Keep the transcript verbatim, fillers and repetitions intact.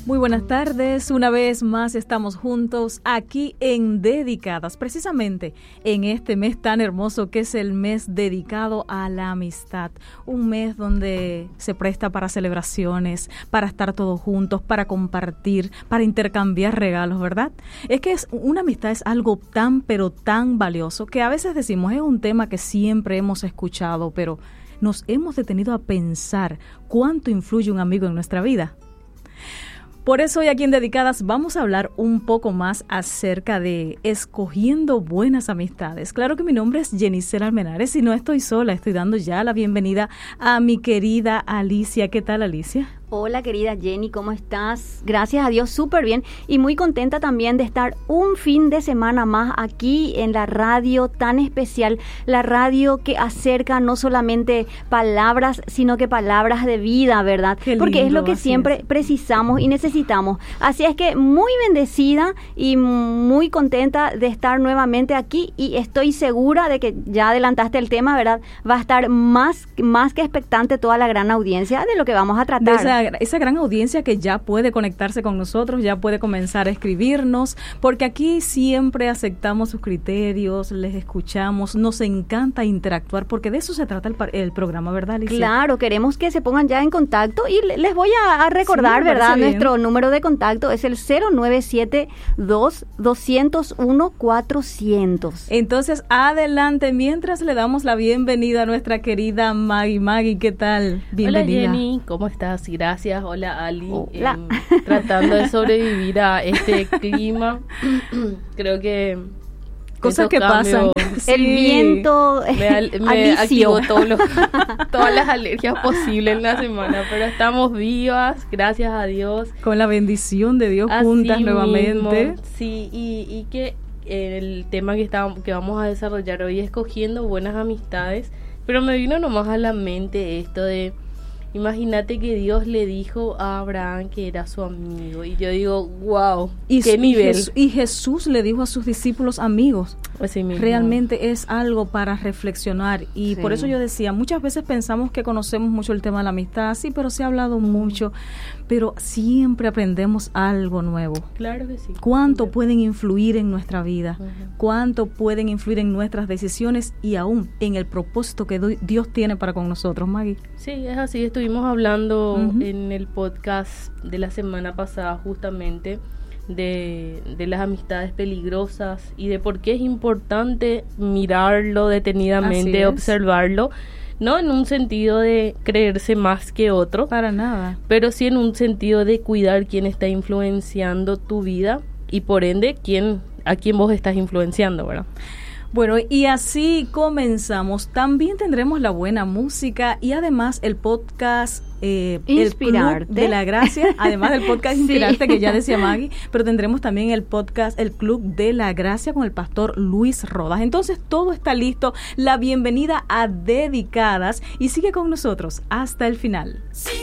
Muy buenas tardes, una vez más estamos juntos aquí en Dedicadas, precisamente en este mes tan hermoso que es el mes dedicado a la amistad, un mes donde se presta para celebraciones, para estar todos juntos, para compartir, para intercambiar regalos, ¿verdad? Es que es, una amistad es algo tan pero tan valioso que a veces decimos es un tema que siempre hemos escuchado, pero nos hemos detenido a pensar cuánto influye un amigo en nuestra vida. Por eso hoy aquí en Dedicadas vamos a hablar un poco más acerca de escogiendo buenas amistades. Claro que mi nombre es Jenicela Almenares y no estoy sola, estoy dando ya la bienvenida a mi querida Alicia. ¿Qué tal, Alicia? Hola, querida Jenny, ¿cómo estás? Gracias a Dios, súper bien y muy contenta también de estar un fin de semana más aquí en la radio tan especial, la radio que acerca no solamente palabras, sino que palabras de vida, ¿verdad? Qué Porque lindo, es lo que siempre es. precisamos y necesitamos. Así es que muy bendecida y muy contenta de estar nuevamente aquí y estoy segura de que ya adelantaste el tema, ¿verdad? Va a estar más, más que expectante toda la gran audiencia de lo que vamos a tratar. De esa, esa gran audiencia que ya puede conectarse con nosotros, ya puede comenzar a escribirnos, porque aquí siempre aceptamos sus criterios, les escuchamos, nos encanta interactuar, porque de eso se trata el, el programa, ¿verdad, Alicia? Claro, queremos que se pongan ya en contacto y les voy a, a recordar, sí, ¿verdad? Bien. Nuestro número de contacto es el cero nueve siete dos, dos cero uno, cuatrocientos. Entonces, adelante, mientras le damos la bienvenida a nuestra querida Maggie. Maggie, ¿qué tal? Bienvenida. Hola, Jenny, ¿cómo estás? Gracias. Hola, Ali. Hola. Eh, tratando de sobrevivir a este clima. Creo que cosas que pasan. Sí. El viento me, me activó todos los, todas las alergias posibles en la semana, pero estamos vivas, gracias a Dios. Con la bendición de Dios Así juntas mismo, nuevamente. Sí, y, y que el tema que, está, que vamos a desarrollar hoy es escogiendo buenas amistades, pero me vino nomás a la mente esto de, imagínate que Dios le dijo a Abraham que era su amigo. Y yo digo, wow, y qué su, nivel. Y Jesús, y Jesús le dijo a sus discípulos amigos. Así mismo. Realmente es algo para reflexionar. Y sí. Por eso yo decía, muchas veces pensamos que conocemos mucho el tema de la amistad. Sí, pero se ha hablado mucho. Pero siempre aprendemos algo nuevo. Claro que sí. ¿Cuánto sí. pueden influir en nuestra vida? Uh-huh. ¿Cuánto pueden influir en nuestras decisiones y aún en el propósito que Dios tiene para con nosotros, Maggie? Sí, es así. Estuvimos hablando uh-huh. en el podcast de la semana pasada justamente de, de las amistades peligrosas y de por qué es importante mirarlo detenidamente, observarlo. No en un sentido de creerse más que otro. Para nada. Pero sí en un sentido de cuidar quién está influenciando tu vida y por ende quién, a quién vos estás influenciando, ¿verdad? Bueno, y así comenzamos. También tendremos la buena música y además el podcast eh, Inspirarte. El Club de la Gracia, además del podcast sí. Inspirarte que ya decía Maggie, pero tendremos también el podcast El Club de la Gracia con el pastor Luis Rodas. Entonces todo está listo, la bienvenida a Dedicadas y sigue con nosotros hasta el final. Sí.